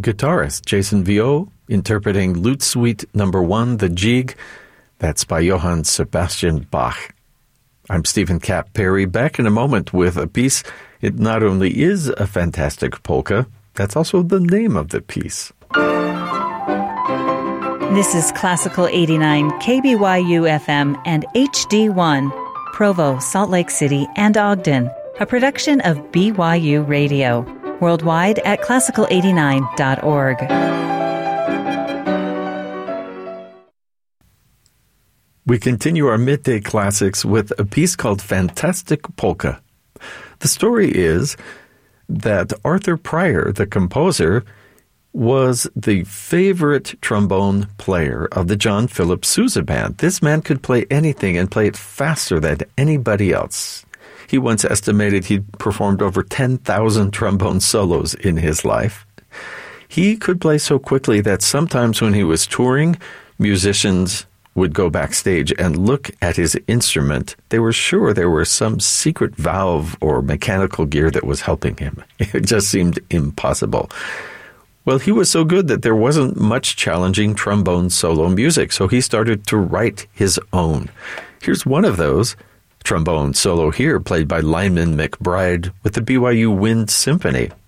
guitarist Jason Viau interpreting Lute Suite No. 1, the Jig. That's by Johann Sebastian Bach. I'm Stephen Cap Perry, back in a moment with a piece. It not only is a fantastic polka, that's also the name of the piece. This is Classical 89, KBYU FM and HD1, Provo, Salt Lake City, and Ogden, a production of BYU Radio, worldwide at classical89.org. We continue our midday classics with a piece called Fantastic Polka. The story is that Arthur Pryor, the composer, was the favorite trombone player of the John Philip Sousa Band. This man could play anything and play it faster than anybody else. He once estimated he'd performed over 10,000 trombone solos in his life. He could play so quickly that sometimes when he was touring, musicians would go backstage and look at his instrument. They were sure there was some secret valve or mechanical gear that was helping him. It just seemed impossible. Well, he was so good that there wasn't much challenging trombone solo music, so he started to write his own. Here's one of those, trombone solo here, played by Lyman McBride with the BYU Wind Symphony.